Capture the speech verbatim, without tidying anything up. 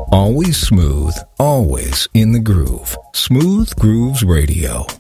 Always smooth, always in the groove. Smooth Grooves Radio.